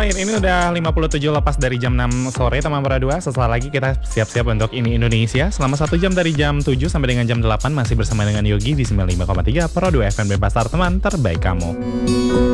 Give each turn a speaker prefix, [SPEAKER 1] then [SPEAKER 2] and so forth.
[SPEAKER 1] Alright, ini udah 57 lepas dari jam 6 sore teman Pro 2. Sesaat lagi kita siap-siap untuk Ini Indonesia. Selama 1 jam dari jam 7 sampai dengan jam 8 masih bersama dengan Yogi di 95,3 Pro 2 FM Pasar, teman terbaik kamu.